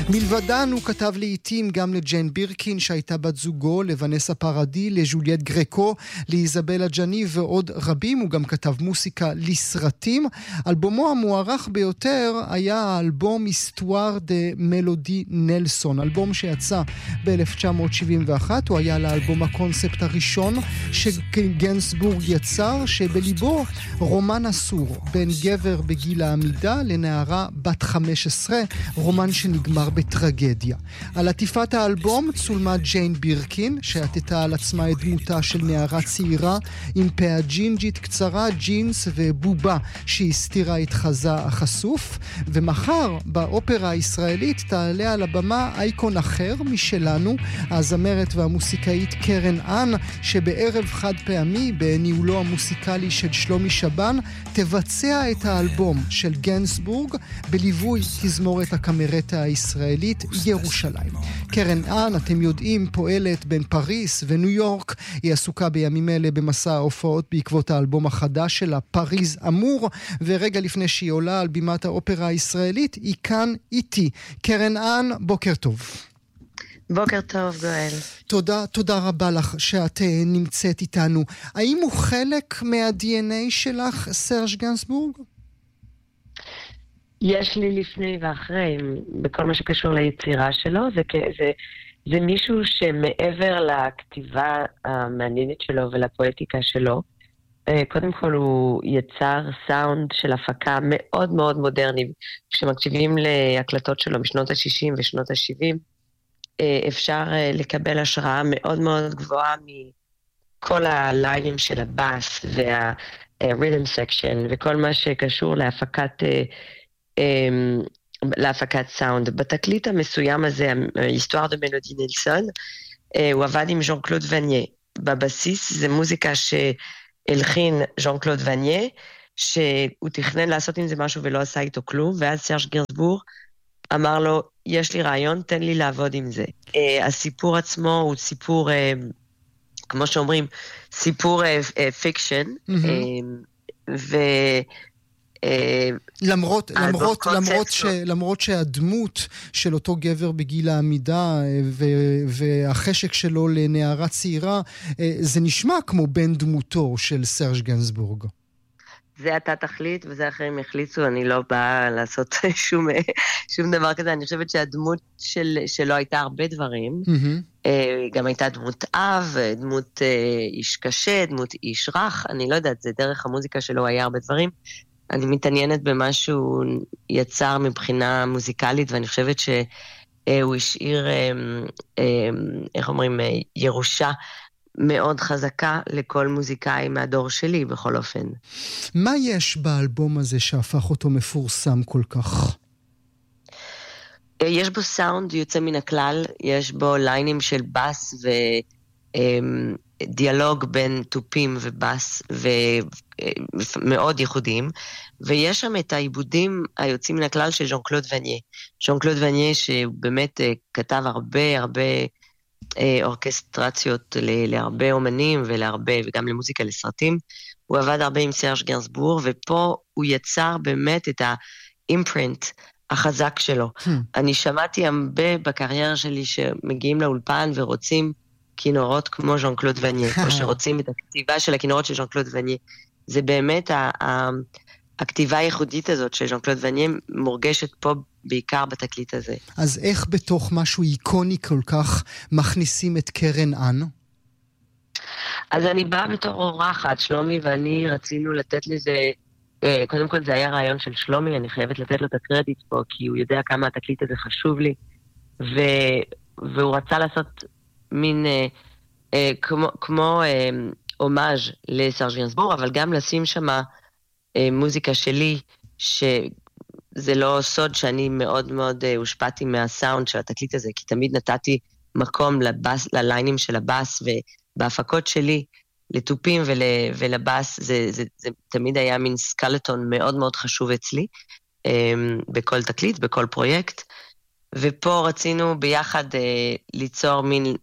מלבדן הוא כתב לעיתים גם לג'יין בירקין שהייתה בת זוגו, לוונסה פרדי, לג'וליאט גרקו, לאיזבלה ג'ני ועוד רבים. הוא גם כתב מוסיקה לסרטים. אלבומו המוערך ביותר היה האלבום היסטואר דה מלודי נלסון, אלבום שיצא ב-1971. הוא היה לאלבום הקונספט הראשון שגנסבורג יצר, שבליבו רומן אסור בין גבר בגיל העמידה לנערה בת 15, רומן שנגמר בטרגדיה. על עטיפת האלבום צולמה ג'יין בירקין, שעטתה על עצמה את דמותה של נערה צעירה עם פאה ג'ינג'ית קצרה, ג'ינס ובובה שהסתירה את חזה החשוף. ומחר באופרה הישראלית תעלה על הבמה אייקון אחר משלנו, הזמרת והמוסיקאית קרן אן, שבערב חד פעמי בניהולו המוסיקלי של שלומי שבן תבצע את האלבום של גנסבורג בליווי תזמורת הקמרטה הישראלית ירושלים. קרן אן, אתם יודעים, פועלת בין פריס וניו יורק. היא עסוקה בימים אלה במסע ההופעות בעקבות האלבום החדש שלה, פריז אמור, ורגע לפני שהיא עולה על בימת האופרה הישראלית היא כאן איתי. קרן אן, בוקר טוב. בוקר טוב, גואל. תודה רבה לך שאת נמצאת איתנו. האם הוא חלק מה-DNA שלך, סרג' גנסבורג? יש לי לפני ואחרי, בכל מה שקשור ליצירה שלו. זה מישהו שמעבר לכתיבה המעניינת שלו ולפואטיקה שלו, קודם כל הוא יצר סאונד של הפקה מאוד מאוד מודרני. כשמקשיבים להקלטות שלו משנות ה-60 ושנות ה-70, אפשר לקבל השראה מאוד מאוד גבוהה מכל הליינים של הבאס וה-rhythm section וכל מה שקשור להפקת סאונד. בתקליט המסוים הזה, היסטואר דה מלודי נלסון, הוא עבד עם ז'אן קלוד וניה. בבסיס זה מוזיקה שהלחין ז'אן קלוד וניה, שהוא תכנן לעשות עם זה משהו ולא עשה איתו כלום, ואז סרג' גנסבורג אמר לו, יש לי רעיון, תן לי לעבוד עם זה. הסיפור עצמו הוא סיפור, כמו שאומרים, סיפור פיקשן, למרות שהדמות של אותו גבר בגיל העמידה והחשק שלו לנערה צעירה, זה נשמע כמו בן דמותו של סרג' גנסבורג. זה אתה תחליט וזה אחרים יחליטו, אני לא באה לעשות שום דבר כזה. אני חושבת שהדמות שלו הייתה הרבה דברים, גם הייתה דמות אב, דמות איש קשה, דמות איש רך, אני לא יודעת, זה דרך המוזיקה שלו היה הרבה דברים. אני מתעניינת במה שהוא יצר מבחינה מוזיקלית, ואני חושבת שהוא השאיר, איך אומרים, ירושה מאוד חזקה לכל מוזיקאי מהדור שלי בכל אופן. מה יש באלבום הזה שהפך אותו מפורסם כל כך? יש בו סאונד יוצא מן הכלל, יש בו ליינים של בס ודיאלוג בין טופים ובס ומאוד ייחודיים, ויש שם את העיבודים היוצאים מן הכלל של ז'אן קלוד וניה. ז'אן קלוד וניה שבאמת כתב הרבה אורקסטרציות להרבה אומנים וגם למוזיקה לסרטים. הוא עבד הרבה עם סרג' גנסבורג, ופה הוא יצר באמת את האימפרינט החזק שלו. אני שמעתי הרבה בקריירה שלי שמגיעים לאולפן ורוצים כינורות כמו ז'אן קלוד וניה, או שרוצים את הכתיבה של הכינורות של ז'אן קלוד וניה. זה באמת הכתיבה הייחודית הזאת של ז'אן קלוד וניה מורגשת פה בעיקר בתקליט הזה. אז איך בתוך משהו איקוני כל כך מכניסים את קרן אן? אז אני באה בתור אורחת, שלומי ואני רצינו לתת לזה, קודם כל זה היה רעיון של שלומי, אני חייבת לתת לו את הקרדיט פה, כי הוא יודע כמה התקליט הזה חשוב לי, והוא רצה לעשות מין כמו הומאז' לסרג' גנסבורג, אבל גם לשים שמה מוזיקה שלי, שזה לא סוד שאני מאוד מאוד הושפעתי מהסאונד של התקליט הזה, כי תמיד נתתי מקום לליינים של הבאס, ובהפקות שלי, לטופים ולבאס, זה תמיד היה מין סקלטון מאוד מאוד חשוב אצלי, בכל תקליט, בכל פרויקט, ופה רצינו ביחד ליצור מין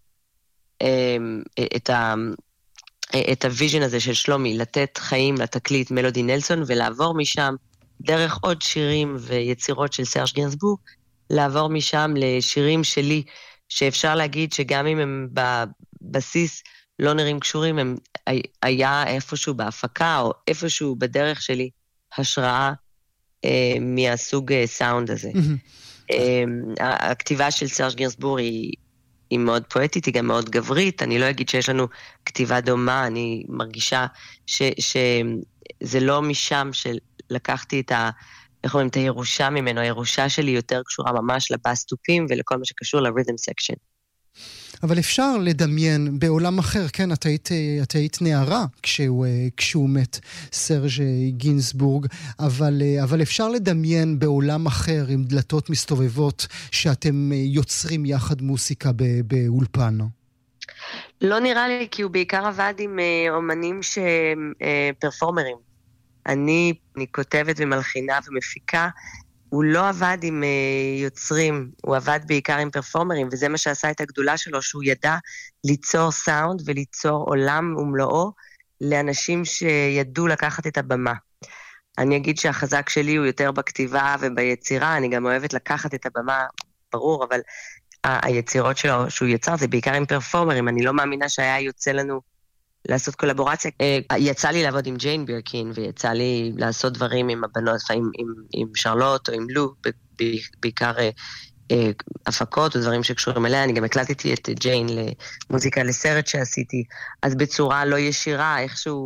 את הוויז'ן הזה של שלומי, לתת חיים לתקליט מלודי נלסון, ולעבור משם דרך עוד שירים ויצירות של סרג' גנסבורג, לעבור משם לשירים שלי, שאפשר להגיד שגם אם הם בבסיס לא נראים קשורים, הם היה איפשהו בהפקה, או איפשהו בדרך שלי, השראה מהסוג סאונד הזה. הכתיבה של סרג' גינזבורג היא מאוד פואטית, היא גם מאוד גברית, אני לא אגיד שיש לנו כתיבה דומה, אני מרגישה שזה לא משם שלקחתי איך אומרים, את הירושה ממנו, הירושה שלי יותר קשורה ממש לבאסטופים ולכל מה שקשור לרית'ם סקשן. אבל אפשר לדמיין בעולם אחר, כן, את היית נערה כשהוא מת, סרג' גינזבורג, אבל אפשר לדמיין בעולם אחר עם דלתות מסתובבות שאתם יוצרים יחד מוסיקה באולפן. לא נראה לי, כי הוא בעיקר עבד עם אומנים פרפורמרים. אני כותבת ומלחינה ומפיקה, הוא לא עבד עם יוצרים, הוא עבד בעיקר עם פרפורמרים, וזה מה שעשה את הגדולה שלו, שהוא ידע ליצור סאונד וליצור עולם ומלואו לאנשים שידעו לקחת את הבמה. אני אגיד שהחזק שלי הוא יותר בכתיבה וביצירה, אני גם אוהבת לקחת את הבמה, ברור, אבל היצירות שלו שהוא יצר זה בעיקר עם פרפורמרים, אני לא מאמינה שהיה יוצא לנו לעשות קולבורציה. יצא לי לעבוד עם ג'יין בירקין, ויצא לי לעשות דברים עם הבנות, עם שרלוט או עם לו, בעיקר הפקות או דברים שקשורים אליה. אני גם הקלטתי את ג'יין למוזיקה לסרט שעשיתי, אז בצורה לא ישירה, איכשהו,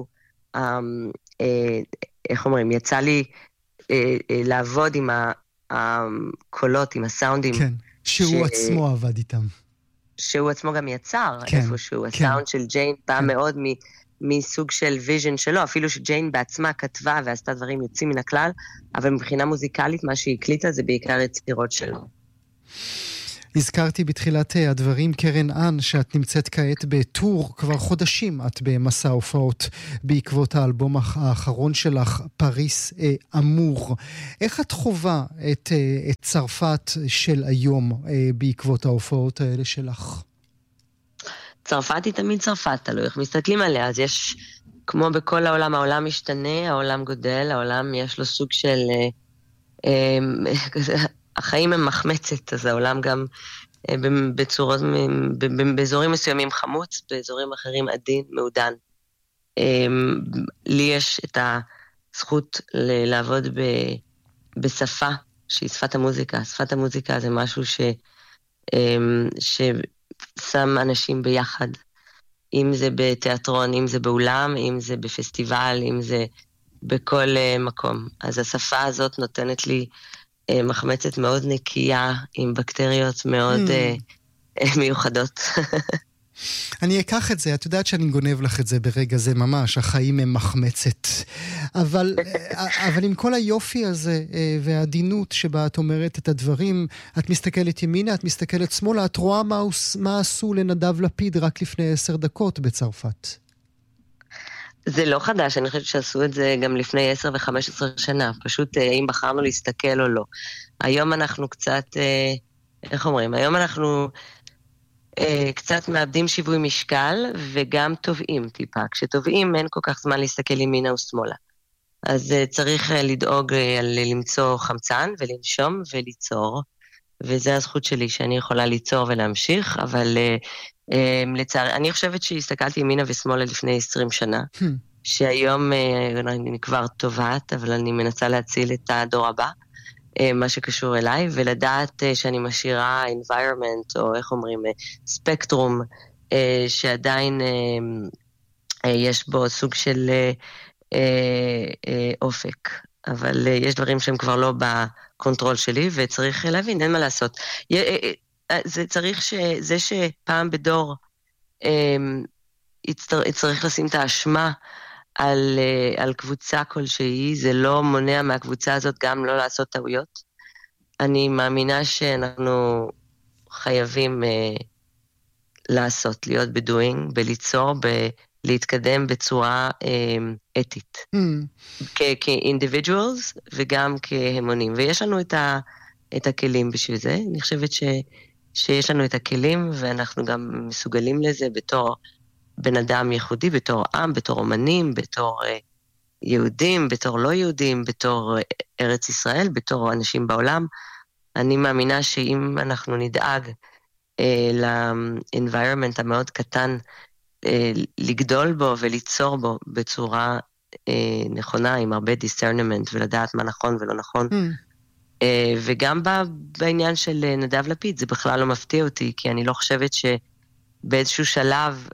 איך אומרים, יצא לי לעבוד עם הקולות, עם הסאונדים. כן, שהוא עצמו עבד איתם. שהוא עצמו גם יצר איפשהו, הסאונד של ג'יין בא מאוד מסוג של ויז'ן שלו, אפילו שג'יין בעצמה כתבה ועשתה דברים יוצאים מן הכלל, אבל מבחינה מוזיקלית מה שהיא הקליטה זה בעיקר יצירות שלו. הזכרתי בתחילת הדברים, קרן אן, שאת נמצאת כעת בטור, כבר חודשים את במסע הופעות בעקבות האלבום האחרון שלך, פריס אמור. איך את חווה את צרפת של היום בעקבות ההופעות האלה שלך? צרפת היא תמיד צרפת, תלוי איך מסתכלים עליה, אז יש, כמו בכל העולם, העולם משתנה, העולם גודל, העולם יש לו סוג של... החיים הם מחמצת, אז העולם גם בצורות, באזורים מסוימים חמוץ, באזורים אחרים עדין, מעודן. לי יש את הזכות לעבוד בשפה שהיא שפת המוזיקה. שפת המוזיקה זה משהו ששם אנשים ביחד, אם זה בתיאטרון, אם זה באולם, אם זה בפסטיבל, אם זה בכל מקום. אז השפה הזאת נותנת לי מחמצת מאוד נקייה, עם בקטריות מאוד מיוחדות. אני אקח את זה, את יודעת שאני גונב לך את זה ברגע זה ממש, החיים הם מחמצת. אבל עם כל היופי הזה והעדינות שבה את אומרת את הדברים, את מסתכלת ימינה, את מסתכלת שמאלה, את רואה מה עשו לנדב לפיד רק לפני 10 דקות בצרפת. זה לא חדש, אני חושבת שעשו את זה גם לפני 10 ו-15 שנה, פשוט אם בחרנו להסתכל או לא. היום אנחנו קצת, איך אומרים, היום אנחנו קצת מאבדים שיווי משקל וגם טובעים טיפה. כשטובעים אין כל כך זמן להסתכל ימינה או שמאלה. אז צריך לדאוג למצוא חמצן ולנשום וליצור, וזה הזכות שלי שאני יכולה ליצור ולהמשיך, אבל לצערי, אני חושבת שהסתכלתי ימינה ושמאלה לפני 20 שנה, שהיום אני כבר טובעת, אבל אני מנסה להציל את הדור הבא, מה שקשור אליי, ולדעת שאני משאירה environment, או איך אומרים, ספקטרום, שעדיין יש בו סוג של אופק, אבל יש דברים שהם כבר לא בקונטרול שלי, וצריך להבין, אין מה לעשות. זה צריך שזה שפעם בדור צריך לשים את האשמה על קבוצה כלשהי, זה לא מונע מהקבוצה הזאת גם לא לעשות טעויות. אני מאמינה שאנחנו חייבים לעשות, להיות בדואינג, בליצור, להתקדם בצורה אתית. כאינדיבידואלס וגם כהמונים. ויש לנו את הכלים בשביל זה. אני חושבת שיש לנו את הכלים, ואנחנו גם מסוגלים לזה בתור בן אדם ייחודי, בתור עם, בתור אומנים, בתור יהודים, בתור לא יהודים, בתור ארץ ישראל, בתור אנשים בעולם. אני מאמינה שאם אנחנו נדאג ל-environment המאוד קטן, לגדול בו וליצור בו בצורה נכונה, עם הרבה discernment, ולדעת מה נכון ולא נכון. וגם בעניין של נדב לפיד, זה בכלל לא מפתיע אותי, כי אני לא חושבת שבאיזשהו שלב,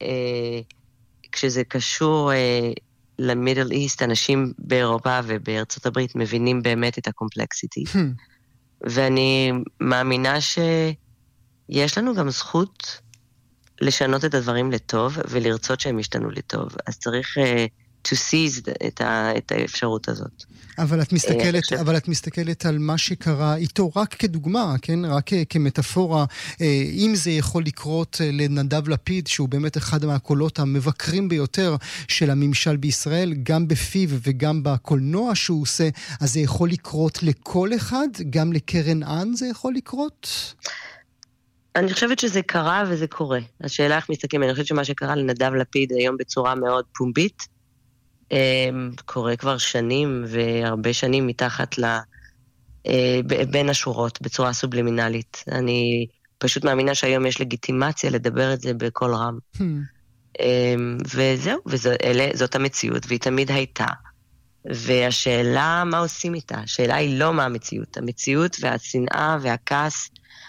כשזה קשור למידל איסט, אנשים באירופה ובארצות הברית מבינים באמת את הקומפלקסיטי. ואני מאמינה שיש לנו גם זכות לשנות את הדברים לטוב, ולרצות שהם ישתנו לטוב. אז צריך to seize את האפשרות הזאת. אבל את מסתכלת על מה שקרה איתו רק כדוגמה, כן? רק כמטאפורה, אם זה יכול לקרות לנדב לפיד, שהוא באמת אחד מהקולות המבקרים ביותר של הממשל בישראל, גם בפיו וגם בקולנוע שהוא עושה, אז זה יכול לקרות לכל אחד? גם לקרן אן זה יכול לקרות? אני חושבת שזה קרה וזה קורה. השאלה איך מסתכלים, אני חושבת שמה שקרה לנדב לפיד היום בצורה מאוד פומבית, קורה כבר שנים והרבה שנים מתחת בין השורות, בצורה סובלימינלית. אני פשוט מאמינה שהיום יש לגיטימציה לדבר את זה בכל רם. וזהו, זאת המציאות, והיא תמיד הייתה. והשאלה מה עושים איתה? השאלה היא לא מה המציאות. המציאות והשנאה והכעס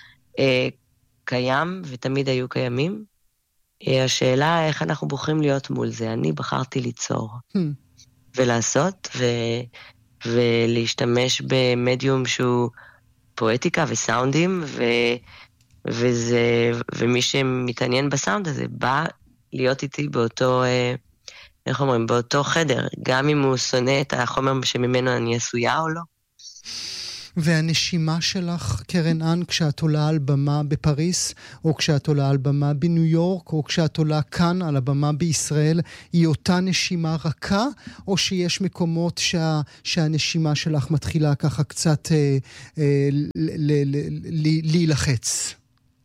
קיים ותמיד היו קיימים. השאלה איך אנחנו בוחרים להיות מול זה. אני בחרתי ליצור ולעשות ולהשתמש במדיום שהוא פואטיקה וסאונדים ומי שמתעניין בסאונד הזה בא להיות איתי באותו, איך אומרים, באותו חדר, גם אם הוא שונא את החומר שממנו אני עשויה או לא. והנשימה שלך, קרן אן, כשאת עולה על במה בפריס, או כשאת עולה על במה בניו יורק, או כשאת עולה כאן על הבמה בישראל, היא אותה נשימה רכה, או שיש מקומות שהנשימה שלך מתחילה ככה קצת להילחץ?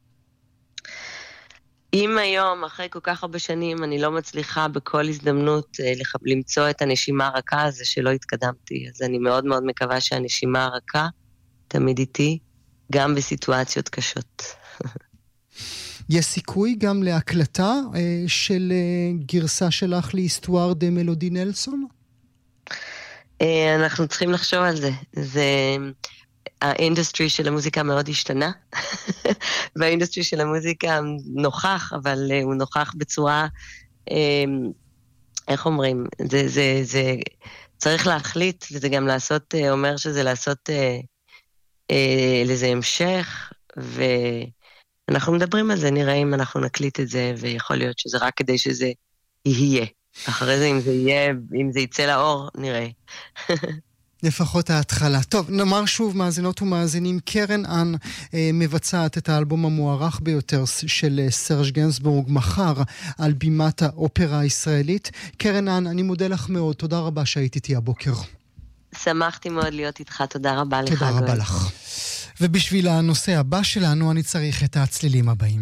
אם היום, אחרי כל כך הרבה שנים, אני לא מצליחה בכל הזדמנות למצוא את הנשימה הרכה, זה שלא התקדמתי. אז אני מאוד מאוד מקווה שהנשימה הרכה תמיד איתי, גם בסיטואציות קשות. יש סיכוי גם להקלטה של גרסה שלך להיסטואר דה מלודי נלסון? אנחנו צריכים לחשוב על זה. האינדסטרי של המוזיקה מאוד השתנה, והאינדסטרי של המוזיקה נוכח, אבל הוא נוכח בצורה, איך אומרים, זה צריך להחליט, וזה גם לעשות, אומר שזה לעשות לזה המשך, ואנחנו מדברים על זה, נראה אם אנחנו נקליט את זה, ויכול להיות שזה רק כדי שזה יהיה. אחרי זה, אם זה יצא לאור, נראה. לפחות ההתחלה. טוב, נאמר שוב, מאזינות ומאזינים, קרן אן מבצעת את האלבום המוערך ביותר של סרג' גנסבורג מחר על בימת האופרה הישראלית. קרן אן, אני מודה לך מאוד, תודה רבה שהיית איתי הבוקר. שמחתי מאוד להיות איתך, תודה רבה לך. תודה רבה לך. ובשביל הנושא הבא שלנו אני צריך את הצלילים הבאים.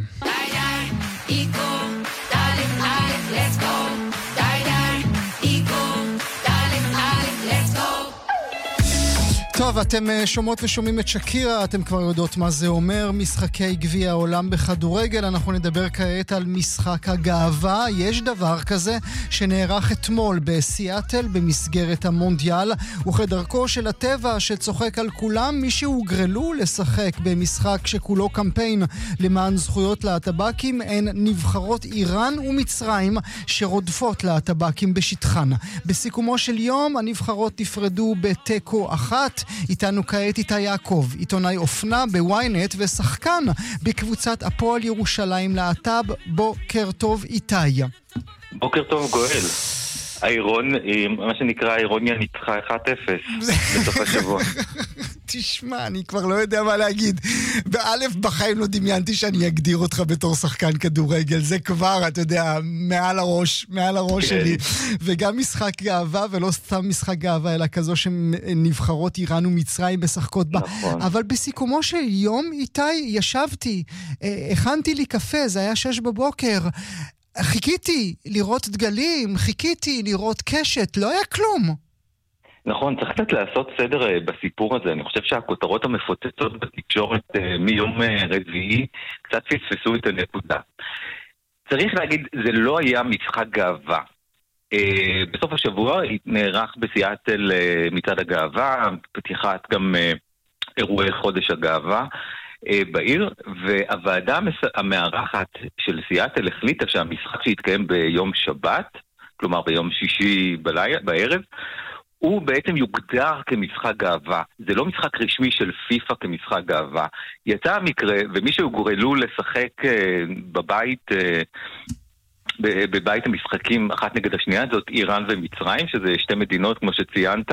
טוב, אתם שומעות ושומעים את שקירה, אתם כבר יודעות מה זה אומר, משחקי גביע העולם בכדורגל. אנחנו נדבר כעת על משחק הגאווה. יש דבר כזה שנערך אתמול בסיאטל במסגרת המונדיאל, וכדרכו של הטבע שצוחק על כולם, מי שהוגרלו לשחק במשחק שכולו קמפיין למען זכויות להטבקים הן נבחרות איראן ומצרים שרודפות להטבקים בשטחן. בסיכומו של יום הנבחרות נפרדו בטקו אחת. איתנו כעת איתי יעקב, עיתונאי אופנה בוויינט ושחקן בקבוצת הפועל ירושלים להט"ב. בוקר טוב איתי. בוקר טוב גואל. מה שנקרא האירוניה ניצחה 1-0 בסוף השבוע. תשמע, אני כבר לא יודע מה להגיד. באלף בחיים לא דמיינתי שאני אגדיר אותך בתור שחקן כדורגל. זה כבר, אתה יודע, מעל הראש שלי. וגם משחק גאווה, ולא סתם משחק גאווה, אלא כזו שנבחרות איראן ומצרים משחקות בה. אבל בסיכומו של יום איתי ישבתי, הכנתי לי קפה, זה היה 6 בבוקר. חיכיתי לראות דגלים, חיכיתי לראות קשת, לא היה כלום. נכון, צריך קצת לעשות סדר בסיפור הזה. אני חושב שהכותרות המפוצצות בתקשורת מיום רביעי קצת פספסו את הנקודה. צריך להגיד, זה לא היה משחק גאווה. בסוף השבוע נערך בסיאטל מצעד הגאווה, פתיחת גם אירועי חודש הגאווה בעיר, והוועדה המארחת של סיאטל החליטה שהמשחק שהתקיים ביום שבת, כלומר ביום שישי בערב, הוא בעצם יוגדר כמשחק גאווה. זה לא משחק רשמי של פיפה כמשחק גאווה. יצא המקרה, ומי שהוגרלו לשחק בבית, בבית המשחקים אחת נגד השנייה, זאת איראן ומצרים, שזה שתי מדינות כמו שציינת,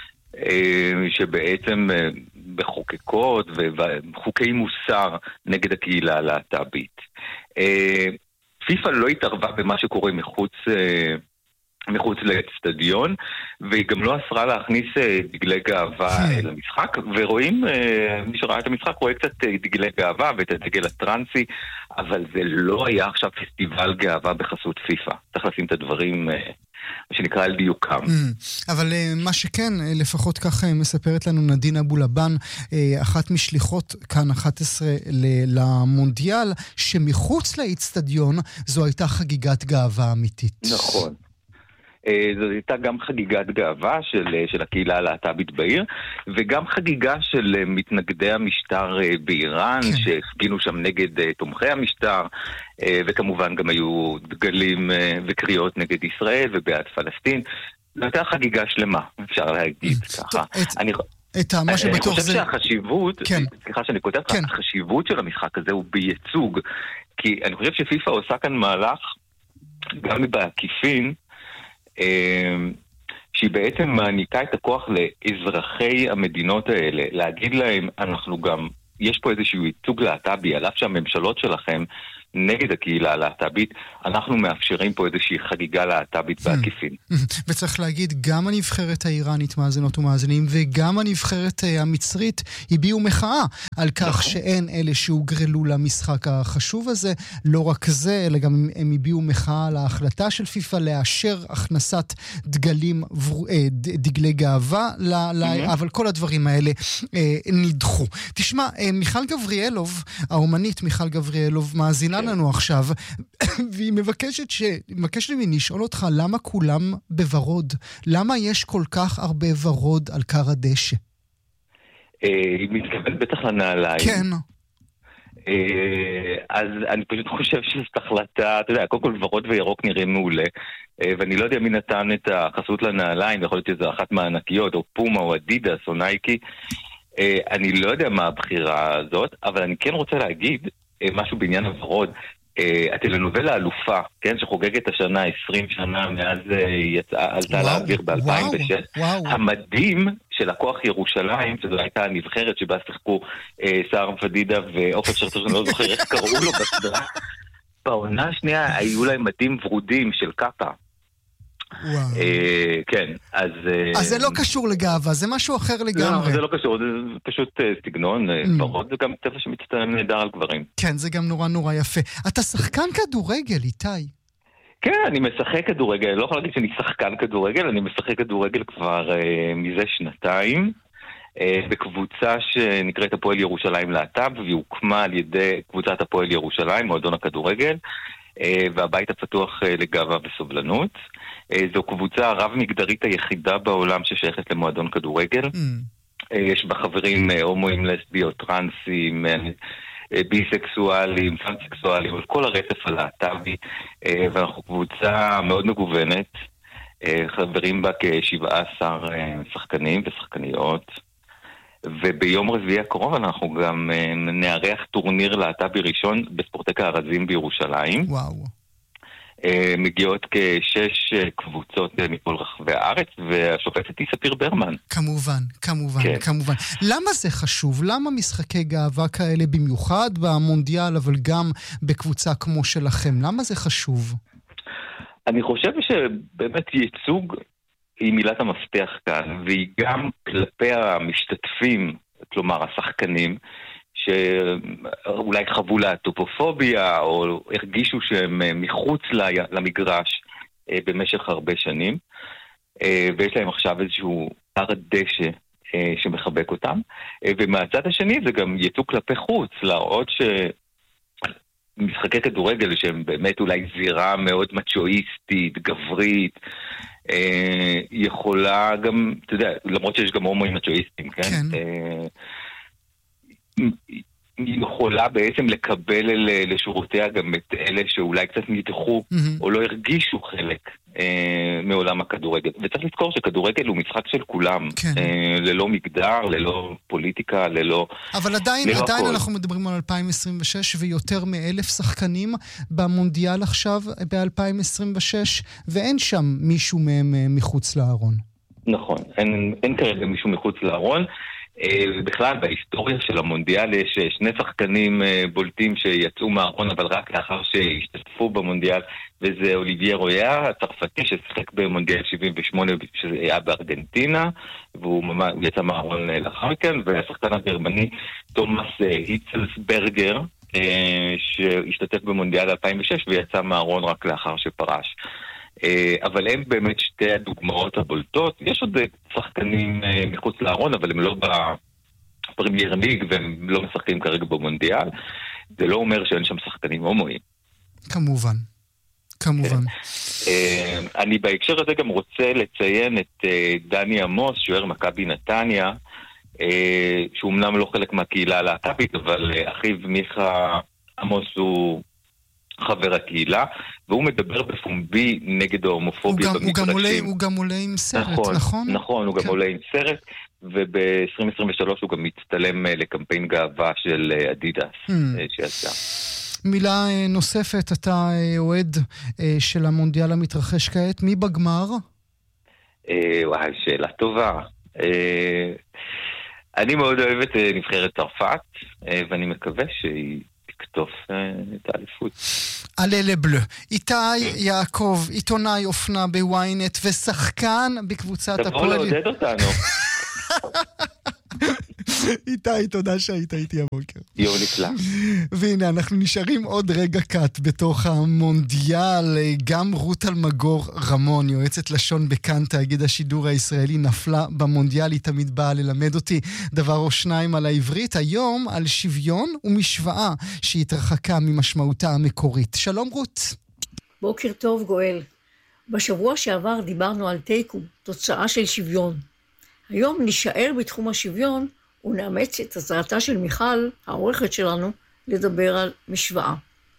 שבעצם בחוקקות וחוקי מוסר נגד הקהילה הלהט"בית. פיפה לא התערבה במה שקורה מחוץ לאצטדיון, והיא גם לא אסרה להכניס דגלי גאווה למשחק, ורואים, מי שראה את המשחק רואה קצת דגלי גאווה ואת הדגל הטרנסי, אבל זה לא היה עכשיו פסטיבל גאווה בחסות פיפה. צריך לשים את הדברים, מה שנקרא, על דיוקם. אבל מה שכן, לפחות כך מספרת לנו נדין אבו לבן, אחת משליחות כאן 11 למונדיאל, שמחוץ לאצטדיון זו הייתה חגיגת גאווה אמיתית. נכון. זו הייתה גם חגיגת גאווה של הקהילה הלהט"בית בעיר, וגם חגיגה של מתנגדי המשטר באיראן, שהפגינו שם נגד תומכי המשטר, וכמובן גם היו דגלים וקריאות נגד ישראל ובעד פלסטין. זו הייתה חגיגה שלמה, אפשר להגיד ככה. אני חושב שהחשיבות, סליחה שאני כותב, החשיבות של המשחק הזה הוא בייצוג, כי אני חושב שפיפה עושה כאן מהלך, גם בעקיפין, שהיא בעצם מעניקה את הכוח לאזרחי המדינות האלה, להגיד להם, אנחנו גם, יש פה איזשהו ייצוג להט"בי, על אף שהממשלות שלכם נגד הקהילה הלהט"בית, אנחנו מאפשרים פה איזושהי חגיגה להט"בית בעקיפין. וצריך להגיד, גם הנבחרת האיראנית מאזינות ומאזינים, וגם הנבחרת המצרית הביעו מחאה על כך שאין אלה שהוגרלו למשחק החשוב הזה. לא רק זה, אלא גם הם הביעו מחאה על ההחלטה של פיפה לאשר הכנסת דגלי גאווה, אבל כל הדברים האלה נדחו. תשמע, מיכל גבריאלוב, האומנית מיכל גבריאלוב, מאזינה לנו עכשיו, והיא מבקשת ממני לשאול אותך למה כולם בוורוד, למה יש כל כך הרבה ורוד על קר הדשא? היא מתכוונת בטח לנעליים. כן. אז אני פשוט חושב שזאת החלטה, אתה יודע, קודם כל ורוד וירוק נראים מעולה, ואני לא יודע מי נתן את החסות לנעליים, יכול להיות שזה אחת מהענקיות, או פומה, או אדידס, או נייקי, אני לא יודע מה הבחירה הזאת, אבל אני כן רוצה להגיד משהו בעניין הוורוד. הטלנובלה אלופה, כן, שחוגגת השנה 20 שנה מאז עלתה לאוויר ב-2006, המדהים של הכוח ירושלים, שזו הייתה הנבחרת שבה שיחקו סער פדידה ואופק שרצור, שאני לא זוכר איך קראו לו בסדרה, בעונה השנייה היו להם מדים ורודים של קאפה. כן, אז זה לא קשור לגאווה, זה משהו אחר לגמרי. לא, זה לא קשור, זה פשוט סגנון, ורוד זה גם טבע שמצטער נהדר על גברים. כן, זה גם נורא נורא יפה. אתה שחקן כדורגל, איתי? כן, אני משחק כדורגל, לא יכול להגיד שאני שחקן כדורגל, אני משחק כדורגל כבר מזה שנתיים, בקבוצה שנקראת הפועל ירושלים להט"ב, והיא הוקמה על ידי קבוצת הפועל ירושלים, מועדון הכדורגל, והבית הפתוח לגאווה וסובלנות. זו קבוצה הרב-מגדרית היחידה בעולם ששייכת למועדון כדורגל. יש בה חברים הומואים, לסביות, טרנסים, ביסקסואלים, פאנסקסואלים, על כל הרצף הלהט"בי, ואנחנו קבוצה מאוד מגוונת, חברים בה כ-17 שחקנים ושחקניות, וביום רביעי הקרוב אנחנו גם נארח טורניר להט"בי ראשון בספורטק הארזים בירושלים. וואו. מגיעות כ6 קבוצות מכל רחבי הארץ, והשופטת היא ספיר ברמן. כמובן. למה זה חשוב? למה משחקי גאווה כאלה במיוחד במונדיאל, אבל גם בקבוצה כמו שלכם? למה זה חשוב? אני חושב שבאמת ייצוג היא מילת המפתח כאן, והיא גם כלפי המשתתפים, כלומר השחקנים, שאולי חוו להטופופוביה, או הרגישו שהם מחוץ למגרש במשך הרבה שנים, ויש להם עכשיו איזשהו הר הדשא שמחבק אותם, ומהצד השני זה גם יצאו כלפי חוץ, להראות משחקי כדורגל שהם באמת אולי זירה מאוד מצ'ואיסטית, גברית, יכולה גם, אתה יודע, למרות שיש גם הומואים מצ'ואיסטים, כן? היא יכולה בעצם לקבל לשורותיה גם את אלה שאולי קצת נדחו או לא הרגישו חלק מעולם הכדורגל. וצריך לזכור שכדורגל הוא משחק של כולם, ללא מגדר, ללא פוליטיקה, ללא... אבל עדיין אנחנו מדברים על 2026 ויותר מ1,000 שחקנים במונדיאל עכשיו ב-2026, ואין שם מישהו מהם מחוץ לארון. נכון, אין כרגע מישהו מחוץ לארון. ובכלל בהיסטוריה של המונדיאל יש שני שחקנים בולטים שיצאו מהארון אבל רק לאחר שהשתתפו במונדיאל, וזה אוליבייה רויה, הצרפתי ששיחק במונדיאל 78 שזה היה בארגנטינה, והוא יצא מהארון לאחר מכן, והשחקן הגרמני תומאס היצלסברגר שהשתתף במונדיאל 2006 ויצא מהארון רק לאחר שפרש. אבל הם באמת שתי הדוגמאות הבולטות. יש עוד שחקנים מחוץ לארון, אבל הם לא בפרמייר ליג והם לא משחקים כרגע במונדיאל. זה לא אומר שאין שם שחקנים הומואים. כמובן. אני בהקשר הזה גם רוצה לציין את דני עמוס, שוער מכבי נתניה, שהוא אמנם לא חלק מהקהילה הלהט"בית, אבל אחיו מיכה עמוס הוא חבר הקהילה, והוא מדבר בפומבי נגד ההומופוביה במגרשים. הוא גם עולה עם סרט, נכון? נכון, הוא גם עולה עם סרט, וב-2023 הוא גם מצטלם לקמפיין גאווה של אדידס שיצא. מילה נוספת, אתה אוהד של המונדיאל המתרחש כעת, מי בגמר? וואי, שאלה טובה. אני מאוד אוהב את נבחרת צרפת, ואני מקווה שהיא תקטוף את האליפות. עלה לבלו. איתי יעקב, עיתונאי אופנה בוויינט ושחקן בקבוצת הפועל. תבוא לעודד אותנו. איתי, תודה שהיית איתי הבוקר. יום נפלא. והנה, אנחנו נשארים עוד רגע קט בתוך המונדיאל. גם רות אלמגור רמון, יועצת לשון בכאן תאגיד השידור הישראלי, נפלה במונדיאל. היא תמיד באה ללמד אותי דבר או שניים על העברית. היום על שוויון ומשוואה שהתרחקה ממשמעותה המקורית. שלום רות. בוקר טוב גואל. בשבוע שעבר דיברנו על תיקו, תוצאה של שוויון. היום נשאר בתחום השוויון ונאמץ את עזרתה של מיכל, העורכת שלנו, לדבר על משוואה.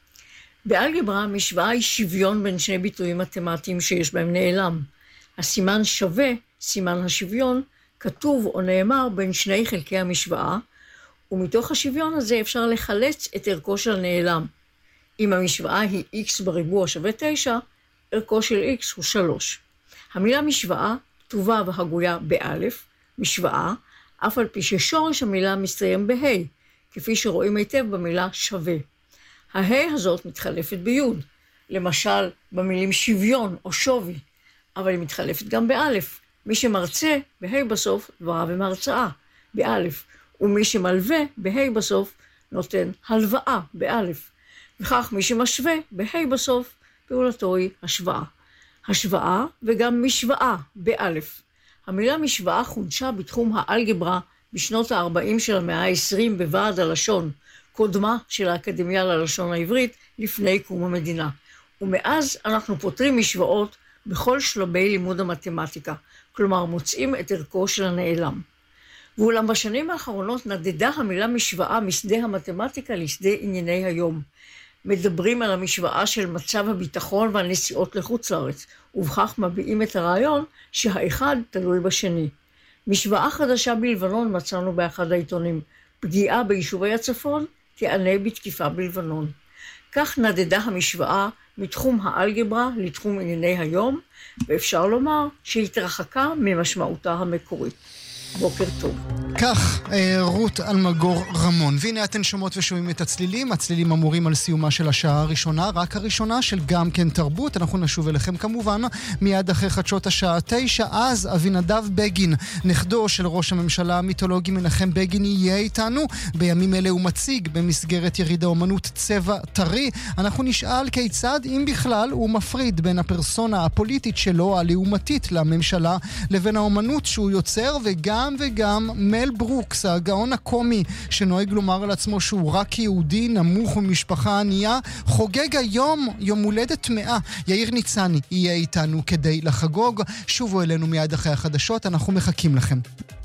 באלגברה, משוואה היא שוויון בין שני ביטויים מתמטיים שיש בהם נעלם. הסימן שווה, סימן השוויון, כתוב או נאמר בין שני חלקי המשוואה, ומתוך השוויון הזה אפשר לחלץ את ערכו של הנעלם. אם המשוואה היא x בריבוע שווה 9, ערכו של x הוא 3. המילה משוואה כתובה והגויה באלף, משוואה, אף על פי ששורש המילה מסתיים בה', כפי שרואים היטב במילה שווה. הה' הזאת מתחלפת ביוד, למשל במילים שוויון או שווי, אבל היא מתחלפת גם באלף. מי שמרצה בה' בסוף דבריו עם הרצאה, באלף, ומי שמלווה בה' בסוף נותן הלוואה באלף. וכך מי שמשווה בה' בסוף פעולתו היא השוואה. השוואה וגם משוואה באלף. המילה משוואה חודשה בתחום האלגברה בשנות ה-40 של המאה ה-20 בוועד הלשון, קודמה של האקדמיה ללשון העברית לפני קום המדינה. ומאז אנחנו פותרים משוואות בכל שלבי לימוד המתמטיקה, כלומר מוצאים את ערכו של הנעלם. ואולם בשנים האחרונות נדדה המילה משוואה משדה המתמטיקה לשדה ענייני היום. מדברים על המשוואה של מצב הביטחון והנסיעות לחוץ לארץ, ובכך מביעים את הרעיון שהאחד תלוי בשני. משוואה חדשה בלבנון מצאנו באחד העיתונים, פגיעה ביישובי הצפון תענה בתקיפה בלבנון. כך נדדה המשוואה מתחום האלגברה לתחום ענייני היום, ואפשר לומר שהתרחקה ממשמעותה המקורית. בוקר טוב. כך, רות אלמגור רמון. והנה אתן שומעות ושומעים את הצלילים. הצלילים אמורים על סיומה של השעה הראשונה, רק הראשונה של גם כן תרבות. אנחנו נשוב אליכם כמובן מיד אחרי חדשות השעה 9. אז אבינדב בגין, נכדו של ראש הממשלה המיתולוגי מנחם בגין, יהיה איתנו. בימים אלה הוא מציג במסגרת יריד האומנות צבע טרי. אנחנו נשאל כיצד, אם בכלל, הוא מפריד בין הפרסונה הפוליטית שלו, הלאומתית לממשלה, לבין האומנות שהוא יוצר, וגם מל ברוקס, הגאון הקומי שנוהג לומר על עצמו שהוא רק יהודי, נמוך ומשפחה ענייה, חוגג היום יום הולדת 100. יאיר ניצני יהיה איתנו כדי לחגוג. שובו אלינו מיד אחרי החדשות, אנחנו מחכים לכם.